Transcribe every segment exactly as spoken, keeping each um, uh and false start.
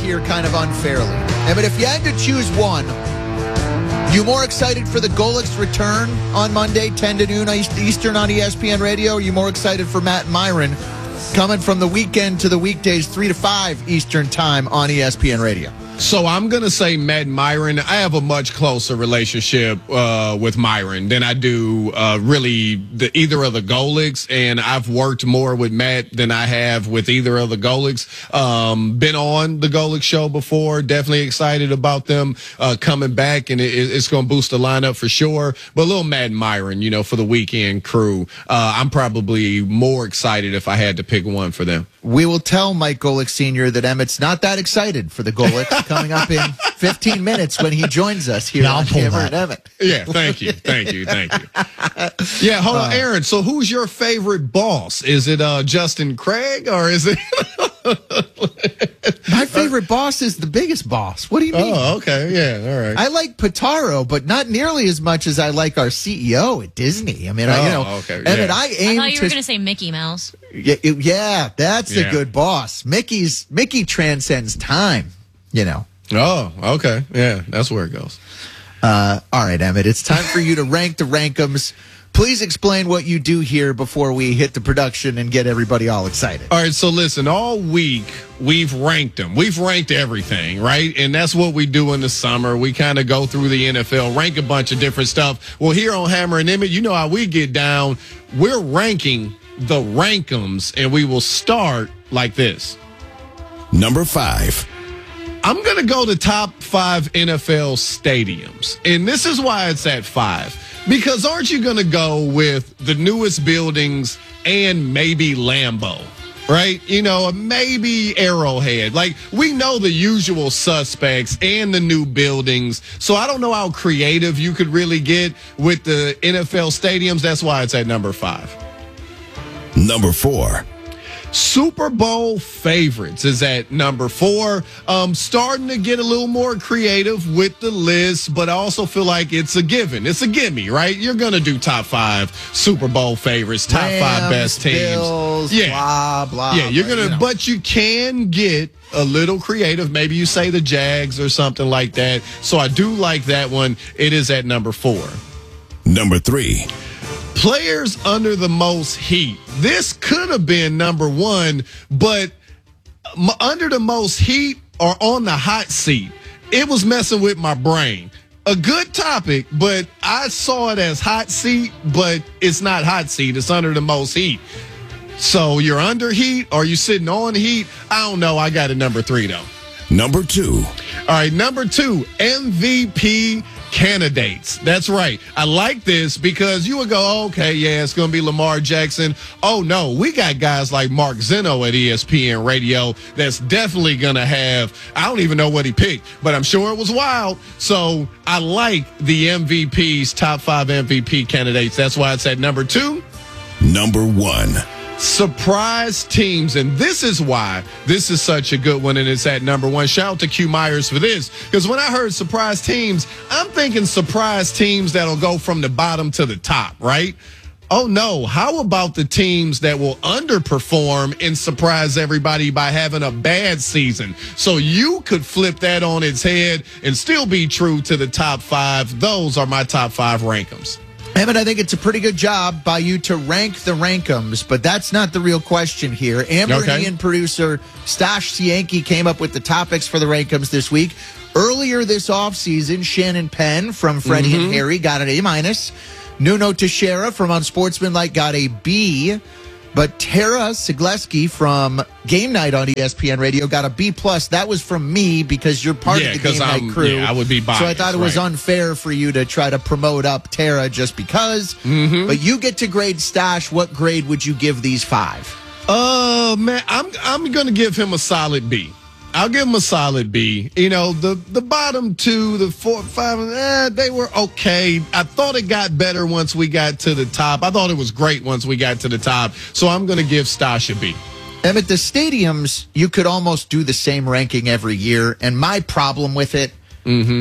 here kind of unfairly. I mean, if you had to choose one, you more excited for the Golics return on Monday, ten to noon Eastern on E S P N Radio? Or are you more excited for Matt Myron coming from the weekend to the weekdays, three to five Eastern time on E S P N Radio? So I'm going to say Matt Myron. I have a much closer relationship uh, with Myron than I do uh, really the, either of the Golics, and I've worked more with Matt than I have with either of the Golics. Um, been on the Golic show before. Definitely excited about them uh, coming back, and it, it's going to boost the lineup for sure. But little Matt Myron, you know, for the weekend crew, uh, I'm probably more excited if I had to pick one for them. We will tell Mike Golic Senior that Emmett's not that excited for the Golics coming up in fifteen minutes when he joins us here yeah, on Hammer and Emmett. Yeah, thank you, thank you, thank you. Yeah, hold on, Aaron. So who's your favorite boss? Is it uh, Justin Craig or is it... My favorite boss is the biggest boss. What do you mean? Oh, okay. Yeah, all right. I like Pitaro, but not nearly as much as I like our C E O at Disney. I mean, oh, I, you know, okay. Emmett, yeah. I aim I thought you to... were going to say Mickey Mouse. Yeah, it- yeah that's Yeah. a good boss. Mickey's Mickey transcends time, you know. Oh, okay. Yeah, that's where it goes. Uh, all right, Emmett, it's time for you to rank the Rankums. Please explain what you do here before we hit the production and get everybody all excited. All right, so listen, all week we've ranked them. We've ranked everything, right? And that's what we do in the summer. We kind of go through the N F L, rank a bunch of different stuff. Well, here on Hammer and Emmett, you know how we get down. We're ranking the Rankums, and we will start like this. Number five. I'm going to go to top five N F L stadiums. And this is why it's at five. Because aren't you going to go with the newest buildings and maybe Lambeau, right? You know, maybe Arrowhead. Like, we know the usual suspects and the new buildings. So I don't know how creative you could really get with the N F L stadiums. That's why it's at number five. Number four. Super Bowl favorites is at number four. Um, starting to get a little more creative with the list, but I also feel like it's a given. It's a gimme, right? You're going to do top five Super Bowl favorites, top Rams, five best teams. Bills, yeah. blah, blah. Yeah, you're blah, going to, you know. but you can get a little creative. Maybe you say the Jags or something like that. So I do like that one. It is at number four. Number three. Players under the most heat. This could have been number one, but m- under the most heat or on the hot seat, it was messing with my brain. A good topic, but I saw it as hot seat, but it's not hot seat. It's under the most heat. So you're under heat or you sitting on heat? I don't know. I got it number three, though. Number two. All right, number two, M V P candidates. That's right. I like this because you would go, oh, okay, yeah, it's going to be Lamar Jackson. Oh, no, we got guys like Mark Zeno at E S P N Radio that's definitely going to have, I don't even know what he picked, but I'm sure it was wild. So I like the M V Ps, top five M V P candidates. That's why it's at number two. Number one. Surprise teams, and this is why this is such a good one, and it's at number one. Shout out to Q Myers for this, because when I heard surprise teams, I'm thinking surprise teams that'll go from the bottom to the top, right? Oh, no. How about the teams that will underperform and surprise everybody by having a bad season? So you could flip that on its head and still be true to the top five. Those are my top five Rankums. Emmett, I think it's a pretty good job by you to rank the Rankums, but that's not the real question here. Amber Okay. and Ian producer Stash Cienki came up with the topics for the Rankums this week. Earlier this offseason, Shannon Penn from Freddie Mm-hmm. and Harry got an A minus. Nuno Teixeira from Unsportsmanlike got a B. But Tara Sigleski from Game Night on E S P N Radio got a B plus. That was from me because you're part Yeah, of the 'cause Game I'm- Night crew. yeah, I would be biased, So I thought it was right. unfair for you to try to promote up Tara just because. Mm-hmm. But you get to grade Stash. What grade would you give these five? Uh, man, I'm I'm going to give him a solid B. I'll give him a solid B. You know, the, the bottom two, the four, five, eh, they were okay. I thought it got better once we got to the top. I thought it was great once we got to the top. So I'm going to give Stash a B. Emmett, the stadiums, you could almost do the same ranking every year. And my problem with it Mm-hmm.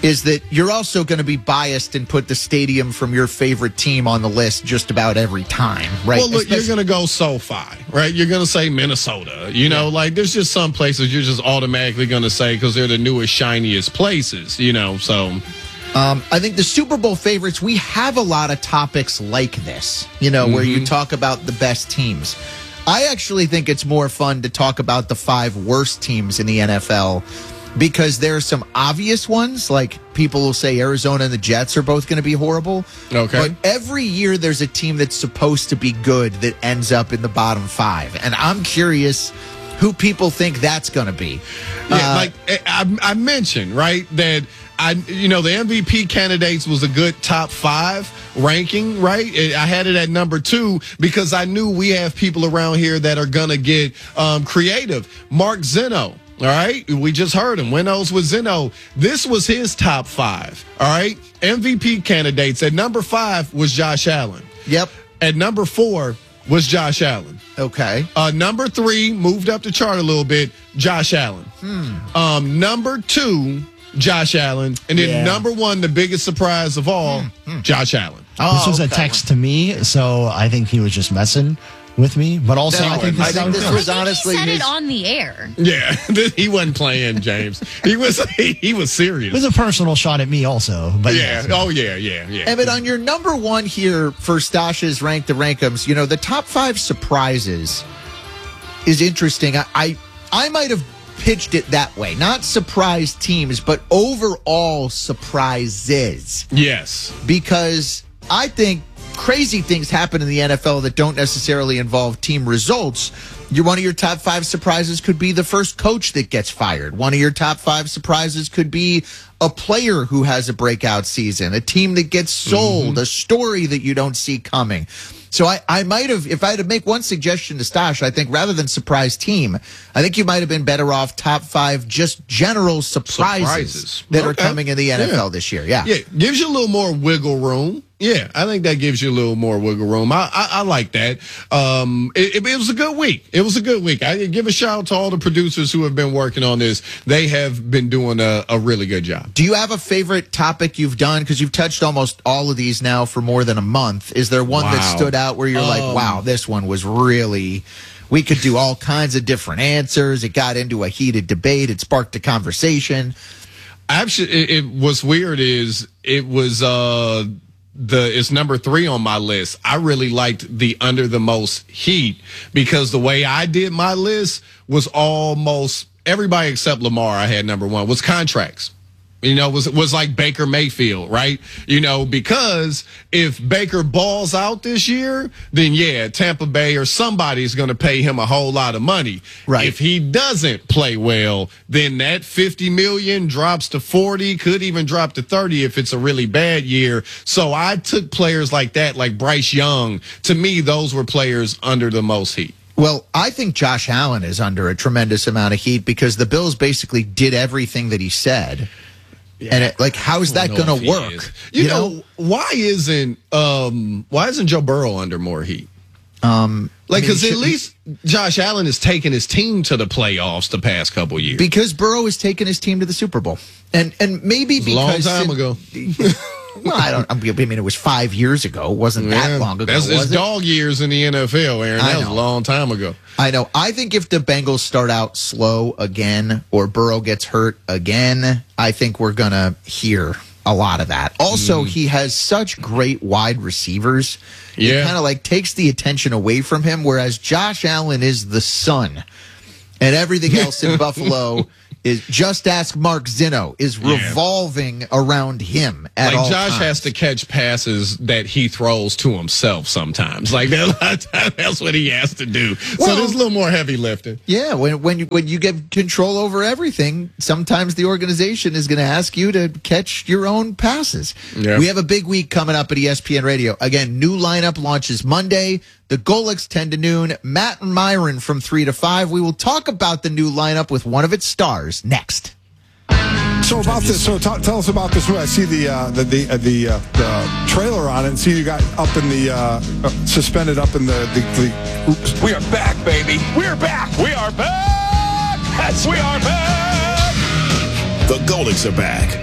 is that you're also going to be biased and put the stadium from your favorite team on the list just about every time, right? Well, look, Especially- you're going to go SoFi, right? You're going to say Minnesota. You know, yeah. like there's just some places you're just automatically going to say because they're the newest, shiniest places, you know, so. Um, I think the Super Bowl favorites, we have a lot of topics like this, you know, mm-hmm. where you talk about the best teams. I actually think it's more fun to talk about the five worst teams in the N F L because there are some obvious ones, like people will say Arizona and the Jets are both going to be horrible. Okay. But every year there's a team that's supposed to be good that ends up in the bottom five. And I'm curious who people think that's going to be. Yeah, uh, like I, I mentioned, right, that I, you know, the M V P candidates was a good top five ranking, right? I had it at number two because I knew we have people around here that are going to get um, creative. Mark Zeno. All right, we just heard him. Winnows with Zeno. This was his top five. All right, M V P candidates. At number five was Josh Allen. Yep. At number four was Josh Allen. Okay. Uh, number three moved up the chart a little bit. Josh Allen. Hmm. Um, number two, Josh Allen, and then yeah. number one, the biggest surprise of all, hmm. Josh Allen. Oh, this was okay. a text to me, so I think he was just messing with me, but also No, I think this, I think this was I think honestly he said his, it on the air. Yeah, he wasn't playing, James. He was he, he was serious. It was a personal shot at me also, but yeah. yes. Oh yeah, yeah, yeah. Evan, on your number one here for Stash's Rank the Rankums, you know, the top five surprises is interesting. I I, I might have pitched it that way. Not surprise teams, but overall surprises. Yes. Because I think crazy things happen in the N F L that don't necessarily involve team results. Your one of your top five surprises could be the first coach that gets fired. One of your top five surprises could be a player who has a breakout season, a team that gets sold, mm-hmm. a story that you don't see coming. So I, I might have, if I had to make one suggestion to Stash, I think rather than surprise team, I think you might have been better off top five just general surprises, Surprises. that Okay. are coming in the N F L Yeah. this year. Yeah. Yeah, gives you a little more wiggle room. Yeah, I think that gives you a little more wiggle room. I I, I like that. Um, it, it, it was a good week. It was a good week. I give a shout out to all the producers who have been working on this. They have been doing a, a really good job. Do you have a favorite topic you've done? Because you've touched almost all of these now for more than a month. Is there one Wow. that stood out where you're Um, like, wow, this one was really, we could do all kinds of different answers. It got into a heated debate. It sparked a conversation. Actually, it, it what's weird is it was uh the it's number three on my list. I really liked the under the most heat because the way I did my list was almost everybody except Lamar. I had number one was contracts. You know, was was like Baker Mayfield, right? You know, because if Baker balls out this year, then yeah, Tampa Bay or somebody's going to pay him a whole lot of money. Right. If he doesn't play well, then that fifty million drops to forty, could even drop to thirty if it's a really bad year. So I took players like that, like Bryce Young. To me, those were players under the most heat. Well, I think Josh Allen is under a tremendous amount of heat because the Bills basically did everything that he said. And it, like, how's that I don't going to know if he work? is. You, know, why isn't um why isn't Joe Burrow under more heat? Um, Like, I mean, because should- at least Josh Allen has taken his team to the playoffs the past couple years. because Burrow has taken his team to the Super Bowl, and and maybe a long because time ago. Well, I don't. I mean, it was five years ago. It wasn't that Yeah, long ago. That's was it's it? dog years in the N F L, Aaron. I That was a know. long time ago. I know. I think if the Bengals start out slow again, or Burrow gets hurt again, I think we're gonna hear a lot of that. Also, Mm. he has such great wide receivers. It Yeah. kind of like takes the attention away from him, whereas Josh Allen is the sun, and everything else in Buffalo is, just ask Mark Zeno, is Yeah. revolving around him at Like all Josh times. has to catch passes that he throws to himself sometimes. Like that, that's what he has to do. Well- so there's a little more heavy lifting. Yeah, when when you, when you get control over everything, sometimes the organization is going to ask you to catch your own passes. Yeah. We have a big week coming up at E S P N Radio. Again, new lineup launches Monday. The Golics ten to noon. Matt and Myron from three to five. We will talk about the new lineup with one of its stars next. So about this, so t- tell us about this. I see the uh, the the, uh, the, uh, the trailer on it, and see you got up in the uh, uh, suspended up in the the. the oops. We are back, baby. We are back. We are back. Yes, we are back. The Golics are back.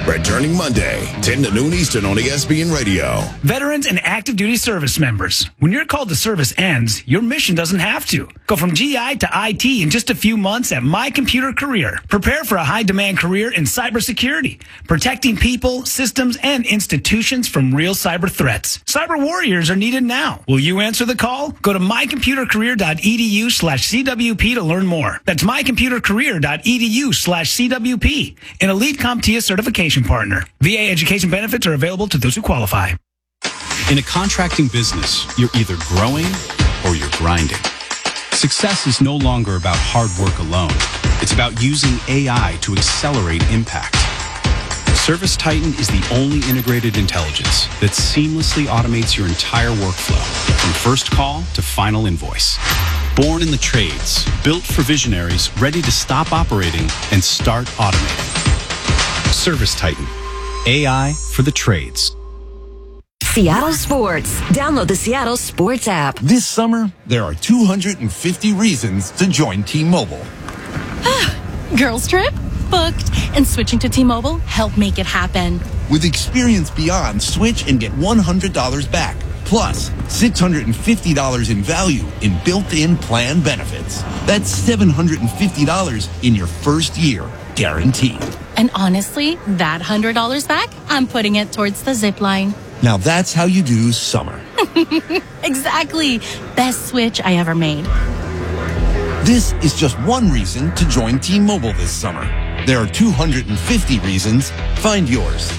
Returning Monday, ten to noon Eastern on E S P N Radio. Veterans and active duty service members, when your call to service ends, your mission doesn't have to. Go from G I to I T in just a few months at My Computer Career. Prepare for a high-demand career in cybersecurity, protecting people, systems, and institutions from real cyber threats. Cyber warriors are needed now. Will you answer the call? Go to mycomputercareer.edu slash CWP to learn more. That's mycomputercareer.edu slash CWP, an elite CompTIA certification partner. V A education benefits are available to those who qualify. In a contracting business, you're either growing or you're grinding. Success is no longer about hard work alone. It's about using A I to accelerate impact. ServiceTitan is the only integrated intelligence that seamlessly automates your entire workflow, from first call to final invoice. Born in the trades, built for visionaries ready to stop operating and start automating. ServiceTitan, A I for the trades. Seattle Sports. Download the Seattle Sports app. This summer, there are two hundred fifty reasons to join T-Mobile. Girls trip? Booked. And switching to T-Mobile helped make it happen. With Experience Beyond, switch and get one hundred dollars back. Plus, six hundred fifty dollars in value in built-in plan benefits. That's seven hundred fifty dollars in your first year, guaranteed. And honestly, that one hundred dollars back, I'm putting it towards the zip line. Now that's how you do summer. Exactly. Best switch I ever made. This is just one reason to join T-Mobile this summer. There are two hundred fifty reasons. Find yours.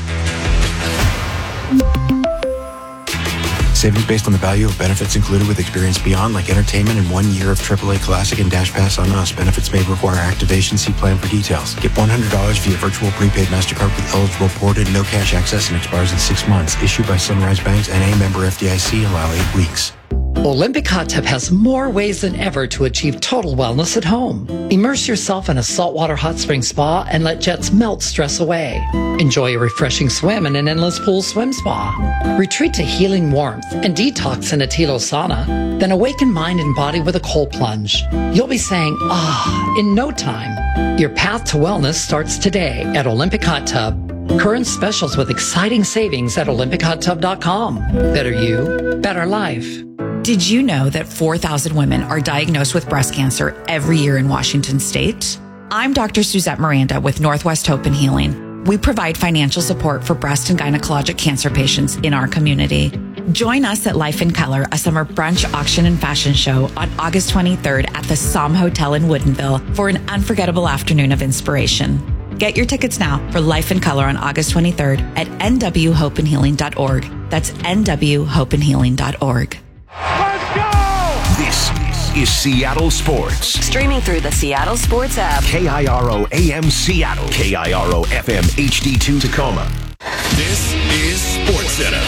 Savings based on the value of benefits included with Experience Beyond, like entertainment and one year of triple A Classic and Dash Pass on us. Benefits may require activation. See plan for details. Get one hundred dollars via virtual prepaid MasterCard with eligible ported, no cash access, and expires in six months. Issued by Sunrise Banks, N A member F D I C. Allow eight weeks. Olympic Hot Tub has more ways than ever to achieve total wellness at home. Immerse yourself in a saltwater hot spring spa and let jets melt stress away. Enjoy a refreshing swim in an endless pool swim spa. Retreat to healing warmth and detox in a Tilo sauna. Then awaken mind and body with a cold plunge. You'll be saying, ah, in no time. Your path to wellness starts today at Olympic Hot Tub. Current specials with exciting savings at olympic hot tub dot com. Better you, better life. Did you know that four thousand women are diagnosed with breast cancer every year in Washington state? I'm Doctor Suzette Miranda with Northwest Hope and Healing. We provide financial support for breast and gynecologic cancer patients in our community. Join us at Life in Color, a summer brunch, auction, and fashion show on August twenty-third at the Som Hotel in Woodinville for an unforgettable afternoon of inspiration. Get your tickets now for Life in Color on August twenty-third at n w hope and healing dot org. That's n w hope and healing dot org. This is Seattle Sports. Streaming through the Seattle Sports app. K I R O A M Seattle. K I R O F M H D two Tacoma. This is SportsCenter.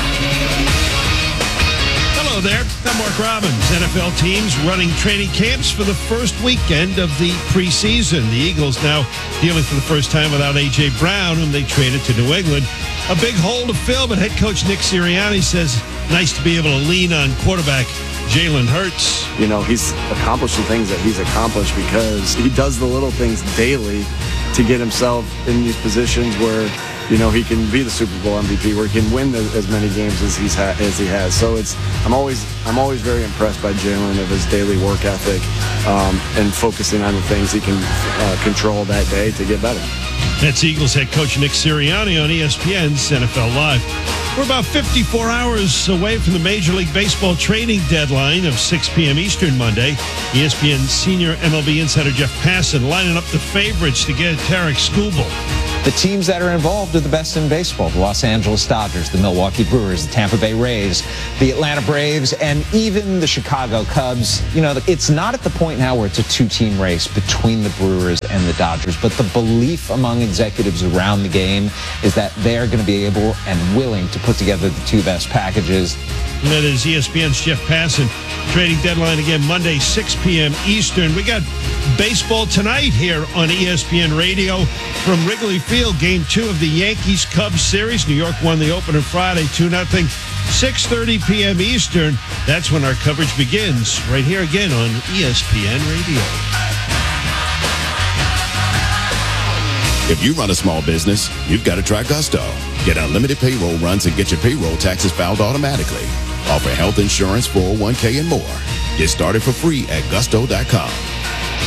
Hello there. I'm Mark Robbins. N F L teams running training camps for the first weekend of the preseason. The Eagles now dealing for the first time without A J. Brown, whom they traded to New England. A big hole to fill, but head coach Nick Sirianni says nice to be able to lean on quarterback Jalen Hurts. You know, he's accomplishing things that he's accomplished because he does the little things daily to get himself in these positions where, you know, he can be the Super Bowl M V P, where he can win the, as many games as he's ha- as he has. So it's I'm always I'm always very impressed by Jalen, of his daily work ethic um, and focusing on the things he can uh, control that day to get better. That's Eagles head coach Nick Sirianni on E S P N's N F L Live. We're about fifty-four hours away from the Major League Baseball trading deadline of six p.m. Eastern Monday. E S P N senior M L B insider Jeff Passan lining up the favorites to get Tarek Skubal. The teams that are involved are the best in baseball. The Los Angeles Dodgers, the Milwaukee Brewers, the Tampa Bay Rays, the Atlanta Braves, and even the Chicago Cubs. You know, it's not at the point now where it's a two-team race between the Brewers and the Dodgers, but the belief among executives around the game is that they're going to be able and willing to put together the two best packages. And that is E S P N's Jeff Passan. Trading deadline again Monday, six p.m. Eastern. We got baseball tonight here on E S P N Radio from Wrigley Field. Game two of the Yankees-Cubs series. New York won the opener Friday, two nothing. six thirty p.m. Eastern. That's when our coverage begins. Right here again on E S P N Radio. If you run a small business, you've got to try Gusto. Get unlimited payroll runs and get your payroll taxes filed automatically. Offer health insurance, four oh one k, and more. Get started for free at gusto dot com.